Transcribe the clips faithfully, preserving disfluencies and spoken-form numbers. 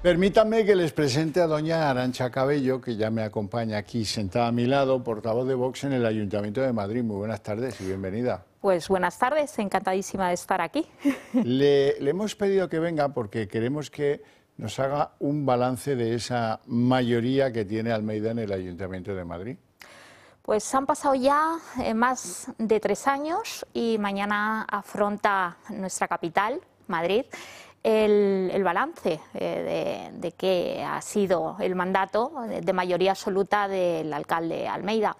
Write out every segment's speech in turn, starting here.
Permítanme que les presente a doña Arantxa Cabello, que ya me acompaña aquí sentada a mi lado, portavoz de Vox en el Ayuntamiento de Madrid. Muy buenas tardes y bienvenida. Pues buenas tardes, encantadísima de estar aquí. Le, le hemos pedido que venga porque queremos que nos haga un balance de esa mayoría que tiene Almeida en el Ayuntamiento de Madrid. Pues han pasado ya eh, más de tres años y mañana afronta nuestra capital, Madrid, el, el balance eh, de, de qué ha sido el mandato de, de mayoría absoluta del alcalde Almeida.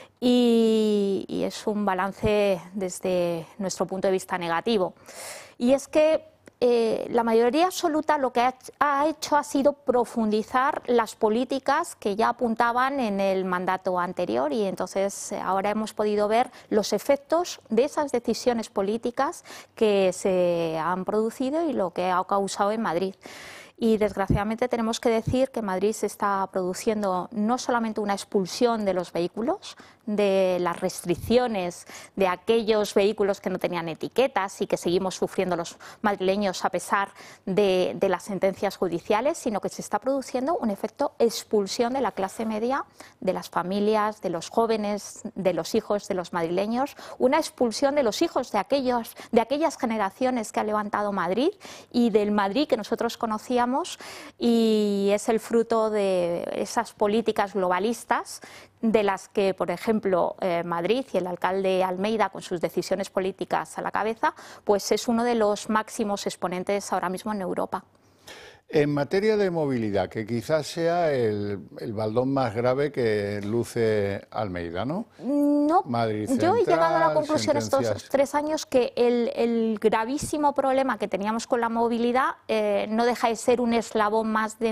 Y, y es un balance desde nuestro punto de vista negativo. Y es que Eh, la mayoría absoluta lo que ha, ha hecho ha sido profundizar las políticas que ya apuntaban en el mandato anterior, y entonces eh, ahora hemos podido ver los efectos de esas decisiones políticas que se han producido y lo que ha causado en Madrid. Y desgraciadamente tenemos que decir que Madrid se está produciendo no solamente una expulsión de los vehículos, de las restricciones de aquellos vehículos que no tenían etiquetas y que seguimos sufriendo los madrileños a pesar de, de las sentencias judiciales, sino que se está produciendo un efecto expulsión de la clase media, de las familias, de los jóvenes, de los hijos de los madrileños, una expulsión de los hijos de, aquellos, de aquellas generaciones que ha levantado Madrid y del Madrid que nosotros conocíamos, y es el fruto de esas políticas globalistas de las que, por ejemplo, eh, Madrid y el alcalde Almeida, con sus decisiones políticas a la cabeza, pues es uno de los máximos exponentes ahora mismo en Europa. En materia de movilidad, que quizás sea el, el baldón más grave que luce Almeida, ¿no? No, Madrid yo he Central, llegado a la conclusión estos sentencias... tres años que el, el gravísimo problema que teníamos con la movilidad eh, no deja de ser un eslabón más de